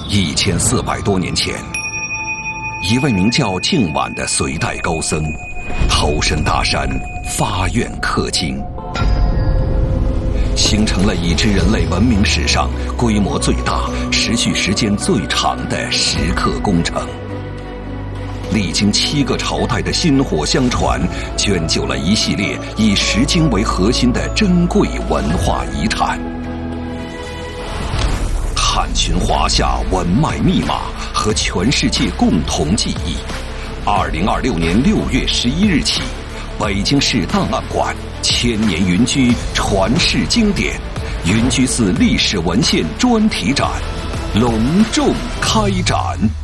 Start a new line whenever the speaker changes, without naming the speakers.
1400多年前，一位名叫净晚的隋代高僧，投身大山，发愿氪金，形成了已知人类文明史上规模最大、持续时间最长的石刻工程。历经7个朝代的薪火相传，卷就了一系列以石经为核心的珍贵文化遗产。探寻华夏文脉密码和全世界共同记忆。2026年6月11日起，北京市档案馆千年云居传世经典云居寺历史文献专题展隆重开展。